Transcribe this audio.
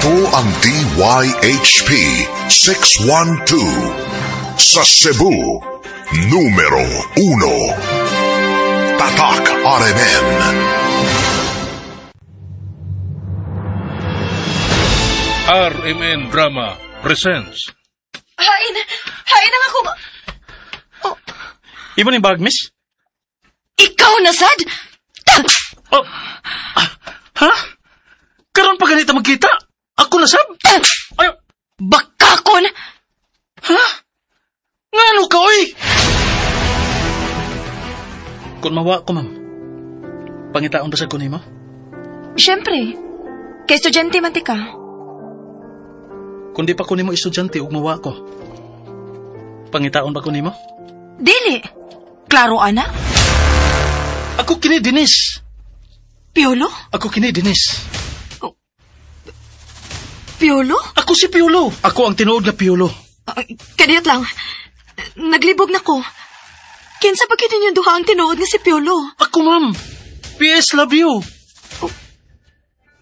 Ito ang DYHP 612 sa Cebu, numero 1. Tatak RMN. RMN Drama presents. Hain ang ako. Oh, Ibo ni bag, miss? ikaw na sad? Oh. Ha? Karon pa ganito magkita? Ako na sab? Ay, Bakakon! ha? Ngano ka, oy? Kung mawa ko, ma'am, pangitaon ba sa kunin mo? Siyempre, kay estudyante man ti ka. Kung di pa kunin mo estudyante, ug mawa ko, pangitaon ba kunin mo? Dili. Klaro, ana? Ako kini Dinis. Piolo? Ako kini Dinis. Piolo? Ako si Piolo. Ako ang tinuod nga Piolo. Kadiyot lang. Naglibog na ko. Kinsa ba kini yung duha ang tinuod nga si Piolo? Ako, ma'am. PS love you.